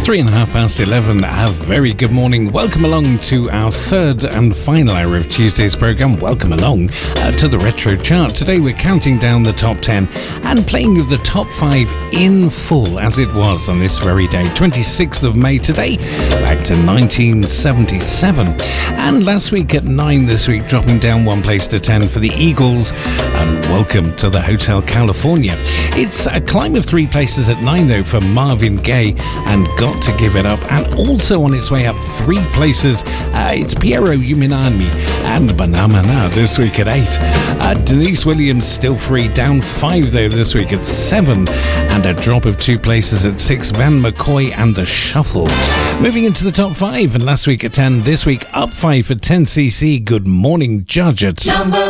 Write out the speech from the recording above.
11:03. A very good morning. Welcome along to our third and final hour of Tuesday's programme. Welcome along to the Retro Chart. Today we're counting down the top 10 and playing with the top 5 in full as it was on this very day, 26th of May today, back to 1977. And last week at 9 this week, dropping down one place to 10 for the Eagles and Welcome to the Hotel California. It's a climb of 3 places at 9 though for Marvin Gaye and Got to Give It Up, and also on its way up 3 places it's Piero Uminani and Banamana this week at 8. Denise Williams Still Free down 5 though this week at 7, and a drop of 2 places at 6, Van McCoy and The Shuffle. Moving into the top 5, and last week at 10, this week up 5 for 10cc, Good Morning Judge at